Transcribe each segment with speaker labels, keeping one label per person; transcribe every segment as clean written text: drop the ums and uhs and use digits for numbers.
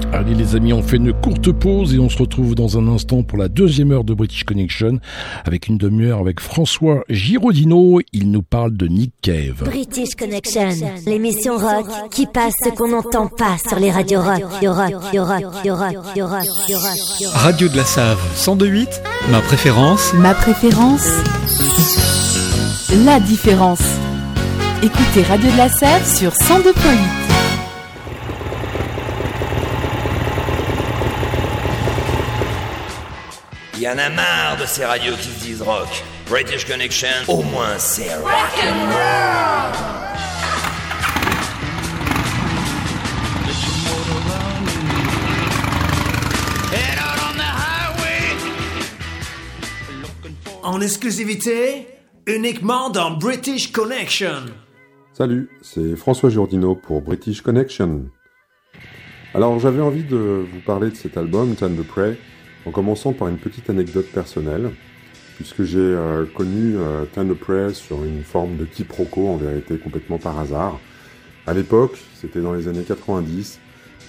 Speaker 1: Allez les amis, on fait une courte pause et on se retrouve dans un instant pour la deuxième heure de British Connection avec une demi-heure avec François Giraudino. Il nous parle de Nick Cave.
Speaker 2: British Connection, l'émission rock qui passe ce qu'on n'entend pas sur les radios rock.
Speaker 3: Radio de la Save 102.8, ma préférence.
Speaker 4: Ma préférence, la différence. Écoutez Radio de la Save sur 102.8.
Speaker 5: Il y en a marre de ces radios qui se disent rock. British Connection, au moins c'est rock.
Speaker 6: En exclusivité, uniquement dans British Connection.
Speaker 7: Salut, c'est François Giraudino pour British Connection. Alors j'avais envie de vous parler de cet album, Turn the Prey, en commençant par une petite anecdote personnelle, puisque j'ai connu Turn the Prey sur une forme de quiproquo, en vérité complètement par hasard. À l'époque, c'était dans les années 90,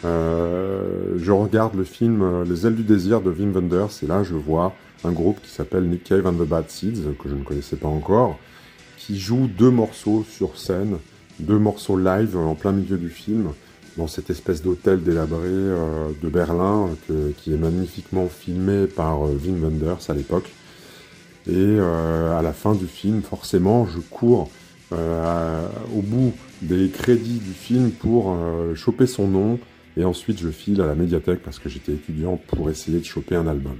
Speaker 7: je regarde le film Les Ailes du Désir de Wim Wenders, et là je vois un groupe qui s'appelle Nick Cave and the Bad Seeds, que je ne connaissais pas encore, qui joue 2 morceaux sur scène, 2 morceaux live en plein milieu du film, dans cette espèce d'hôtel délabré de Berlin, qui est magnifiquement filmé par Wim Wenders à l'époque. Et à la fin du film, forcément, je cours au bout des crédits du film pour choper son nom, et ensuite je file à la médiathèque parce que j'étais étudiant pour essayer de choper un album.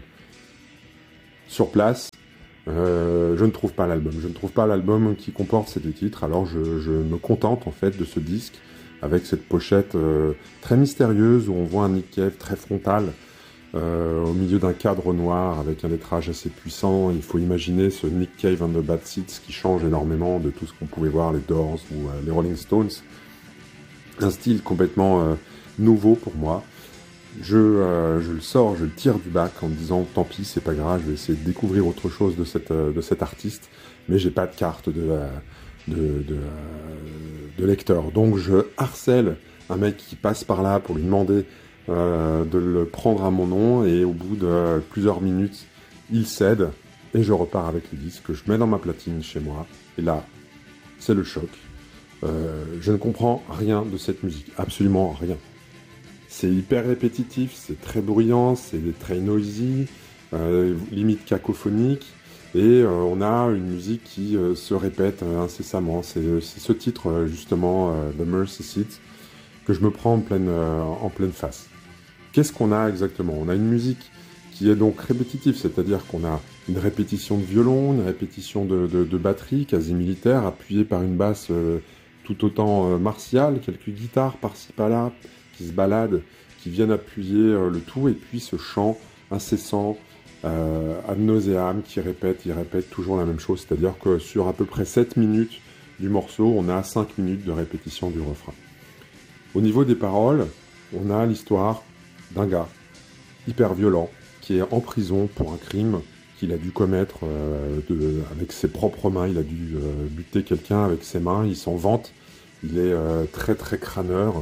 Speaker 7: Sur place, je ne trouve pas l'album. Je ne trouve pas l'album qui comporte ces 2 titres, alors je me contente en fait de ce disque avec cette pochette très mystérieuse où on voit un Nick Cave très frontal au milieu d'un cadre noir avec un lettrage assez puissant. Il faut imaginer ce Nick Cave and the Bad Seeds qui change énormément de tout ce qu'on pouvait voir, les Doors ou les Rolling Stones. Un style complètement nouveau pour moi. Je le sors, je le tire du bac en me disant tant pis, c'est pas grave, je vais essayer de découvrir autre chose de cet artiste, mais j'ai pas de carte de lecteur. Donc je harcèle un mec qui passe par là pour lui demander de le prendre à mon nom, et au bout de plusieurs minutes, il cède et je repars avec le disque que je mets dans ma platine chez moi. Et là, c'est le choc. Je ne comprends rien de cette musique, absolument rien. C'est hyper répétitif, c'est très bruyant, c'est très noisy, limite cacophonique, et on a une musique qui se répète incessamment. C'est ce titre, justement, The Mercy Seat, que je me prends en pleine face. Qu'est-ce qu'on a exactement ? On a une musique qui est donc répétitive, c'est-à-dire qu'on a une répétition de violon, une répétition de batterie quasi militaire, appuyée par une basse tout autant martiale, quelques guitares par-ci par-là, qui se baladent, qui viennent appuyer le tout, et puis ce chant incessant, ad nauseam, il répète toujours la même chose, c'est-à-dire que sur à peu près 7 minutes du morceau, on a 5 minutes de répétition du refrain. Au niveau des paroles, on a l'histoire d'un gars hyper violent, qui est en prison pour un crime qu'il a dû commettre avec ses propres mains. Il a dû buter quelqu'un avec ses mains, il s'en vante, il est très très crâneur.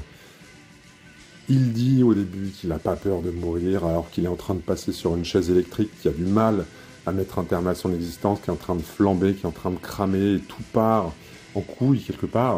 Speaker 7: Il dit au début qu'il n'a pas peur de mourir, alors qu'il est en train de passer sur une chaise électrique, qui a du mal à mettre un terme à son existence, qui est en train de flamber, qui est en train de cramer, et tout part en couille quelque part,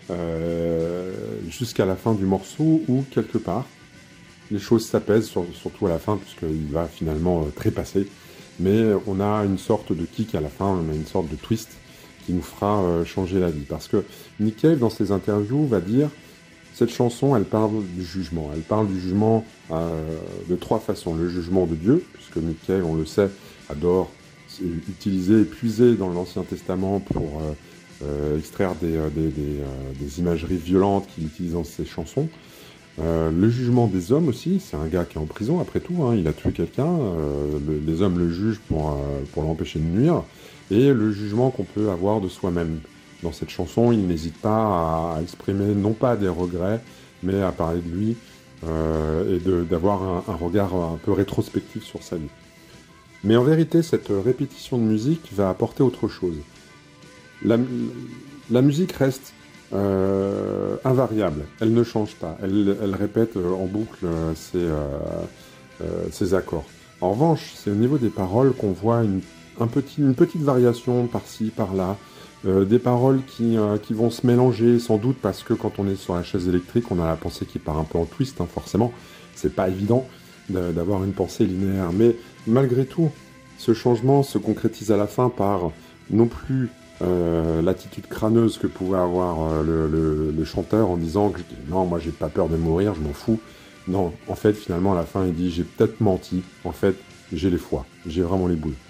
Speaker 7: jusqu'à la fin du morceau, où quelque part, les choses s'apaisent, surtout à la fin, puisqu'il va finalement trépasser. Mais on a une sorte de kick à la fin, on a une sorte de twist qui nous fera changer la vie. Parce que Nick Cave, dans ses interviews, va dire... Cette chanson, elle parle du jugement. Elle parle du jugement de 3 façons. Le jugement de Dieu, puisque Nick Cave, on le sait, adore utiliser et puiser dans l'Ancien Testament pour extraire des imageries violentes qu'il utilise dans ses chansons. Le jugement des hommes aussi, c'est un gars qui est en prison après tout, hein, il a tué quelqu'un, les hommes le jugent pour l'empêcher de nuire, et le jugement qu'on peut avoir de soi-même. Dans cette chanson, il n'hésite pas à exprimer non pas des regrets, mais à parler de lui et d'avoir un regard un peu rétrospectif sur sa vie. Mais en vérité, cette répétition de musique va apporter autre chose. La musique reste invariable. Elle ne change pas. Elle répète en boucle ses accords. En revanche, c'est au niveau des paroles qu'on voit une petite variation par-ci, par-là. Des paroles qui vont se mélanger, sans doute parce que quand on est sur la chaise électrique, on a la pensée qui part un peu en twist, forcément. C'est pas évident d'avoir une pensée linéaire. Mais malgré tout, ce changement se concrétise à la fin par non plus l'attitude crâneuse que pouvait avoir le chanteur en disant que non, moi j'ai pas peur de mourir, je m'en fous. Non, en fait, finalement, à la fin, il dit j'ai peut-être menti. En fait, j'ai les foies, j'ai vraiment les boules.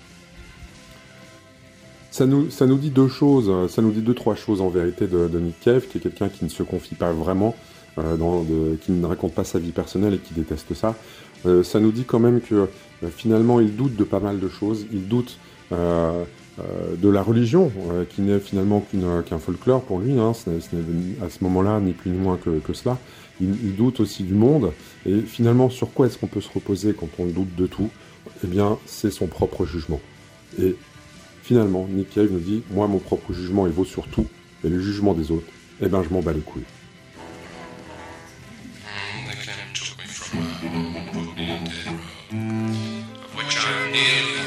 Speaker 7: Ça nous dit deux choses, ça nous dit trois choses en vérité de Nick Cave, qui est quelqu'un qui ne se confie pas vraiment, qui ne raconte pas sa vie personnelle et qui déteste ça. Ça nous dit quand même que finalement il doute de pas mal de choses, il doute de la religion, qui n'est finalement qu'un folklore pour lui, ce n'est à ce moment-là ni plus ni moins que cela. Il doute aussi du monde, et finalement sur quoi est-ce qu'on peut se reposer quand on doute de tout ? Eh bien c'est son propre jugement. Et finalement, Nick Cave nous dit « Moi, mon propre jugement, il vaut sur tout, et le jugement des autres, eh ben, je m'en bats les couilles. »
Speaker 8: They took me from my home, put me on dead row, of which I am nearly